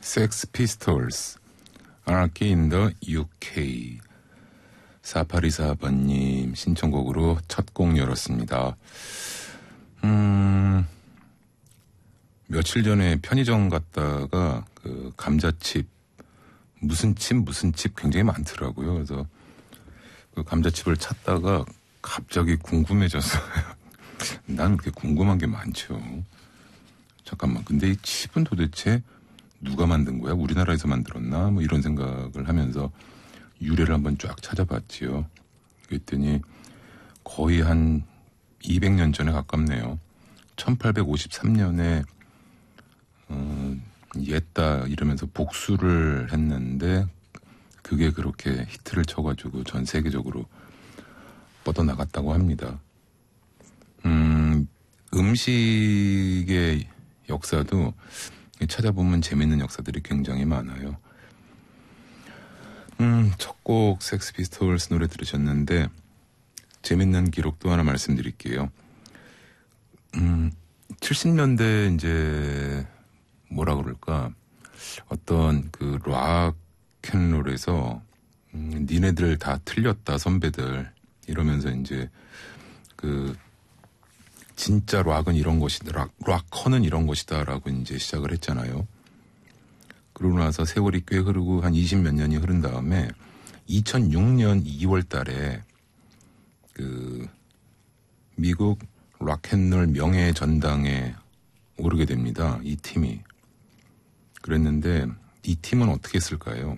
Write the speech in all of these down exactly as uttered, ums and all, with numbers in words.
Sex Pistols, Anarchy in the 유케이. 사팔이사 번님 신청곡으로 첫 곡 열었습니다. 음, 며칠 전에 편의점 갔다가 그 감자칩, 무슨 칩, 무슨 칩 굉장히 많더라고요. 그래서 그 감자칩을 찾다가 갑자기 궁금해졌어요. 난 그렇게 궁금한 게 많죠. 잠깐만, 근데 이 칩은 도대체 누가 만든 거야? 우리나라에서 만들었나? 뭐 이런 생각을 하면서 유래를 한번 쫙 찾아봤지요. 그랬더니 거의 한 이백 년 전에 가깝네요. 천팔백오십삼 년에 어, 옛다 이러면서 복수를 했는데 그게 그렇게 히트를 쳐가지고 전 세계적으로 뻗어나갔다고 합니다. 음, 음식의 역사도 찾아보면 재밌는 역사들이 굉장히 많아요. 음, 첫 곡 섹스 피스톨스 노래 들으셨는데 재밌는 기록도 하나 말씀드릴게요. 음, 칠십 년대 이제 뭐라 그럴까 어떤 그 락앤롤에서 음, 니네들 다 틀렸다 선배들 이러면서 이제 그 진짜 락은 이런 것이다, 락, 락커는 이런 것이다라고 이제 시작을 했잖아요. 그러고 나서 세월이 꽤 흐르고 한 이십몇 년이 흐른 다음에 이천육 년 이월 달에 그 미국 락앤롤 명예 전당에 오르게 됩니다. 이 팀이. 그랬는데 이 팀은 어떻게 했을까요?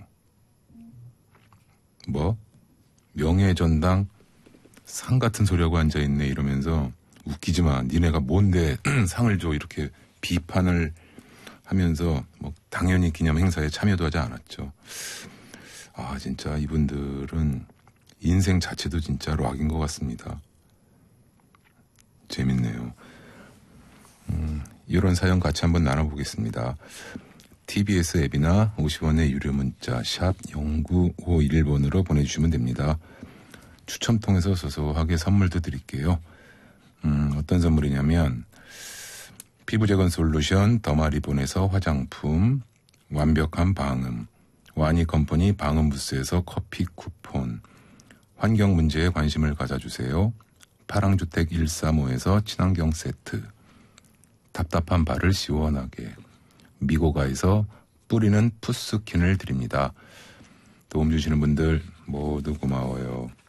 뭐? 명예 전당 상 같은 소리하고 앉아있네 이러면서 웃기지 마. 니네가 뭔데 상을 줘. 이렇게 비판을 하면서 뭐 당연히 기념 행사에 참여도 하지 않았죠. 아, 진짜 이분들은 인생 자체도 진짜 락인 것 같습니다. 재밌네요. 음, 이런 사연 같이 한번 나눠보겠습니다. 티비에스 앱이나 오십 원의 유료 문자 샵 공구오일 번으로 보내주시면 됩니다. 추첨 통해서 소소하게 선물도 드릴게요. 음, 어떤 선물이냐면 피부재건 솔루션 더마리본에서 화장품, 완벽한 방음, 와니컴퍼니 방음부스에서 커피 쿠폰, 환경 문제에 관심을 가져주세요. 파랑주택 일삼오에서 친환경 세트, 답답한 발을 시원하게, 미고가에서 뿌리는 푸스킨을 드립니다. 도움 주시는 분들 모두 고마워요.